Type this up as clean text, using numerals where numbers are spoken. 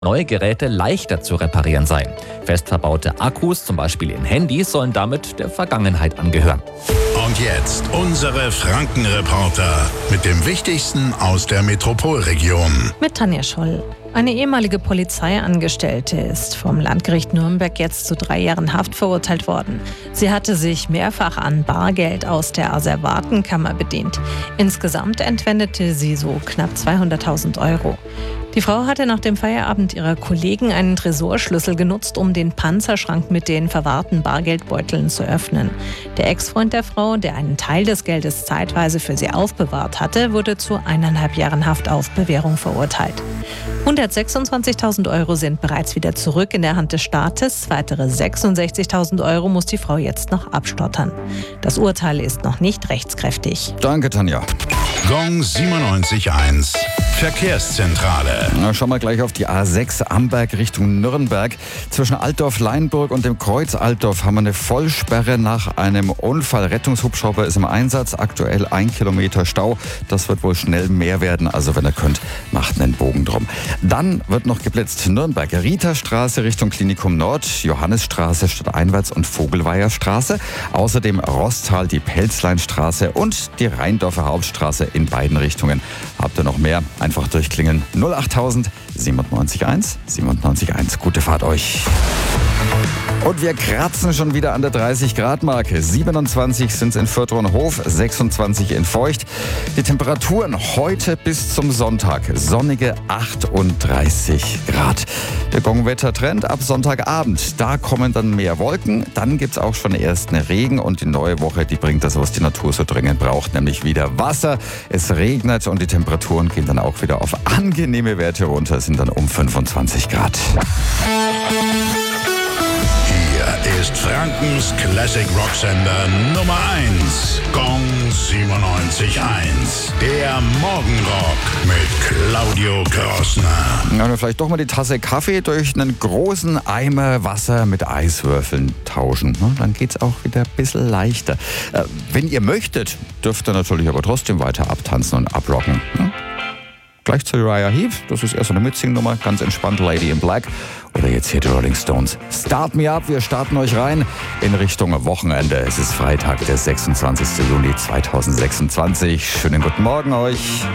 neue Geräte leichter zu reparieren seien. Fest verbaute Akkus, zum Beispiel in Handys, sollen damit der Vergangenheit angehören. Und jetzt unsere Franken-Reporter mit dem Wichtigsten aus der Metropolregion. Mit Tanja Scholl. Eine ehemalige Polizeiangestellte ist vom Landgericht Nürnberg jetzt zu 3 Jahren Haft verurteilt worden. Sie hatte sich mehrfach an Bargeld aus der Asservatenkammer bedient. Insgesamt entwendete sie so knapp 200.000 Euro. Die Frau hatte nach dem Feierabend ihrer Kollegen einen Tresorschlüssel genutzt, um den Panzerschrank mit den verwahrten Bargeldbeuteln zu öffnen. Der Ex-Freund der Frau, der einen Teil des Geldes zeitweise für sie aufbewahrt hatte, wurde zu 1,5 Jahren Haft auf Bewährung verurteilt. 126.000 Euro sind bereits wieder zurück in der Hand des Staates. Weitere 66.000 Euro muss die Frau jetzt noch abstottern. Das Urteil ist noch nicht rechtskräftig. Danke, Tanja. Gong 97.1 Verkehrszentrale. Na, schauen wir gleich auf die A6 Amberg Richtung Nürnberg. Zwischen Altdorf-Leinburg und dem Kreuz Altdorf haben wir eine Vollsperre nach einem Unfall. Rettungshubschrauber ist im Einsatz. Aktuell 1 Kilometer Stau. Das wird wohl schnell mehr werden. Also wenn ihr könnt, macht einen Bogen drum. Dann wird noch geblitzt. Nürnberg, Rieterstraße Richtung Klinikum Nord, Johannisstraße stadteinwärts und Vogelweierstraße. Außerdem Rostal, die Pelzleinstraße und die Rheindorfer Hauptstraße in beiden Richtungen. Habt ihr noch mehr? Einfach durchklingeln. 08000 97.1 97.1. Gute Fahrt euch. Und wir kratzen schon wieder an der 30-Grad-Marke. 27 sind es in Viertronhof, 26 in Feucht. Die Temperaturen heute bis zum Sonntag. Sonnige 38 Grad. Der Gongwetter-Trend ab Sonntagabend. Da kommen dann mehr Wolken. Dann gibt es auch schon ersten Regen. Und die neue Woche, die bringt das, was die Natur so dringend braucht, nämlich wieder Wasser. Es regnet und die Temperaturen gehen dann auch wieder auf angenehme Werte runter. Es sind dann um 25 Grad. Ist Frankens Classic Rocksender Nummer 1. Gong 97.1. Der Morgenrock mit Claudio Krossner. Ja, vielleicht doch mal die Tasse Kaffee durch einen großen Eimer Wasser mit Eiswürfeln tauschen. Dann geht's auch wieder ein bisschen leichter. Wenn ihr möchtet, dürft ihr natürlich aber trotzdem weiter abtanzen und abrocken. Gleich zu Uriah Heep, das ist erst so eine Mitsing-Nummer, ganz entspannt, Lady in Black. Oder jetzt hier die Rolling Stones. Start me up, wir starten euch rein in Richtung Wochenende. Es ist Freitag, der 26. Juni 2026. Schönen guten Morgen euch.